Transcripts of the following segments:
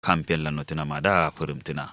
campaign la notina mada furumtina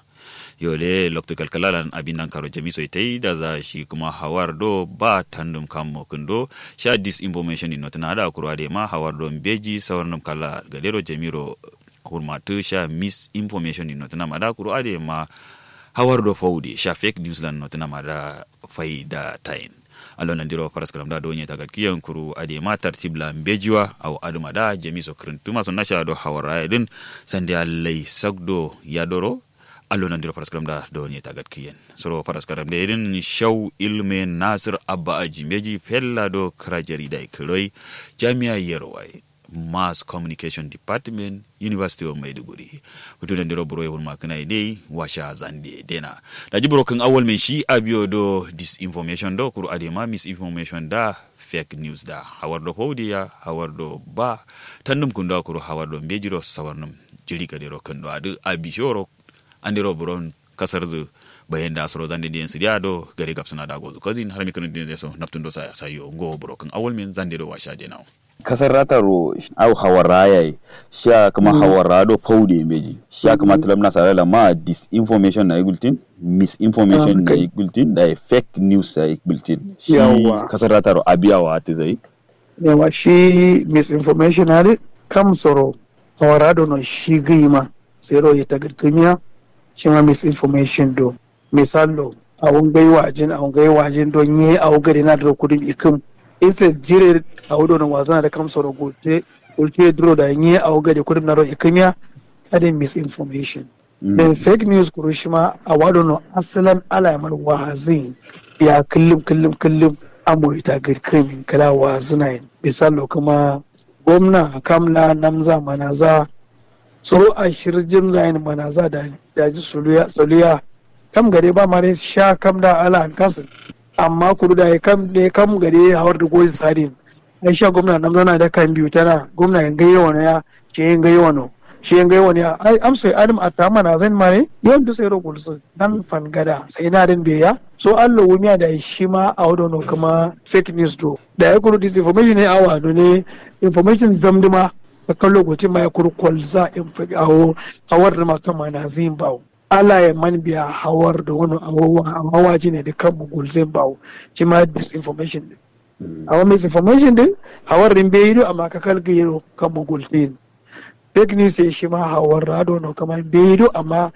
yole lokto kalkalalan abinan karo jamiso itai da za shi kuma hawardo ba tandum kammo kundo sha disinformation in notina da kurwade ma hawardo beji sawarnum kala gadero jamiro hurmatu sha misinformation in notina mada kurwade ma hawardo fawdi sha fake news lan notina mada faida tain alon ndiro paraskaram da donye tagat kiyan kuru ade ma tartibla bejiwa aw aduma da jamiso krintuma so nasha do hawara din sande allai sagdo yadoro allo nandiro paraskaram da donye tagat kiyen soro paraskaram de irin shaw ilme nasir abba ajimeji fella do krajeri dai kroi jamia yerwai mass communication department university of maiduguri wato nandiro buro yewul makana dai washa zande dena da jibro kan awol men shi abiyo do disinformation do kuru adema misinformation da fake news da hawardo fawdiya hawardo ba tandum kunda kuru hawardo bejiro sawarnum jiri kadero kando adu abishoro andiro buron kasar zu bayan da asoro zande den sidia do gare gapsuna da gozu kazin har mi kan den so naftundo sa sayo go broken awol men zande do washa de naw kasar rataro au hawaraya sha kama hawarado faude meji sha kama talamna salala ma disinformation na igultin misinformation na igultin da fake news na igultin shi kasar rataro abiyawa atizai yawa shi misinformation hade kam soro hawarado no shi gima zero ya tagartumiya shi ma misinformation do misalo awun gaiwajin don yi awu gari na da kudin ikim isa jire a wudo na wazana da kamsa da gote dro da yi awu gari kudin na da ikimiya adin misinformation then fake news kurushima a wado na asalan alamar wazin ya kullum amurita girkin kala wazina misalo kuma gwamna kamla namza manaza tsoro a shirjin zayin manaza da daji soliya kam gare ba mare sha kam da ala an kasu amma kudu da ya kam gare hawar da goyi sadin ai sha gwamna nan zana da kan biyu tana gwamna yan gaye wani ya ke yin gaye wani shi yin gaye wani ya ai amsa adam a ta mana zan mare yawan da sai rogul su dan fangada sai na din beya so Allah wumiya da shi ma a wadono kuma fake news do da ya kudu disinformation ne awa ne information zamduma kan lokacin ma ya kuru kwalza in fi hawar da masu mana zin bawo ala ya man biya hawar da wani hawaji ne da kan mugul zin bawo ci ma disinformation din awa misinformation din hawar din bai yi amma ka kalga yaro kan mugul din fake news sai shi ma hawar rado no kama bai yi amma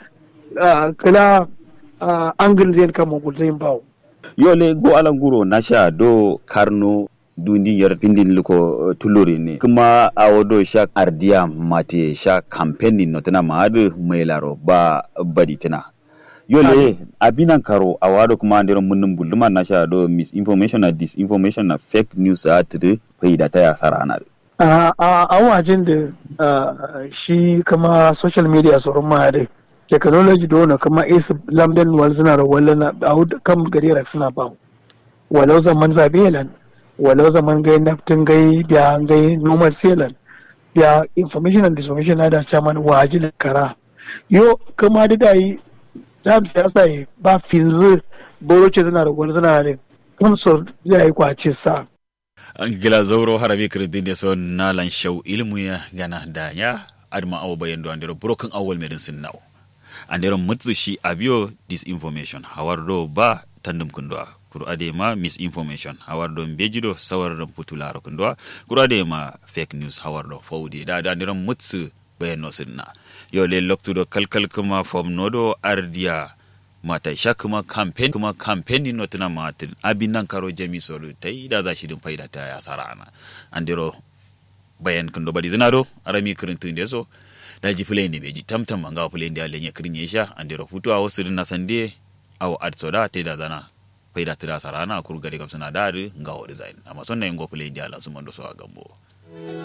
kala angle zin kan mugul zin bawo yole go alanguro nasha do karno dundi yar pindin luko tuluri ne kuma awodo sha ardiya mate sha campaigning notana maadu mailaro ba baditina yole abinan karo awado kuma andiro munnum bulluma na sha do misinformation na disinformation na fake news atde faida ta ya sarana a wajin da shi kuma social media surun ma dai technology do na kuma is lamdan wal suna da wallana kam gari rak suna ba walau zaman zabelan walau zaman gai naftin gai biya gai normal feeling biya information and disinformation na da chairman wajin kara yo kuma da yi jam siyasa yi ba finzu boroce zana da wani zana da kamsor da yi kwace sa gila zauro harabi kirdin da son nalan shau ilmu ya gana da ya adma awo bayan do andero broken awol medicine now andero mutsu shi abiyo disinformation hawardo ba tandum kundwa kuru adema misinformation hawardo bejido sawardo putularo kundwa kuru adema fake news hawardo fawdi da andero mutsu bayano sinna yo le loktudo kalkal kuma from nodo ardia mata shakuma campaign notna matin abinan karo jamiso tai da za shi din faida ta ya sarana andero bayan kundo badi zinado arami kirintin deso da ji plane ne beji tamtam manga plane da lenya kirinye sha andero futu a wasu din nasande aw adsoda te da zana faida ta sarana kurgare kamsana da ga design amma sonne ngo plane da lansu mando so a gambo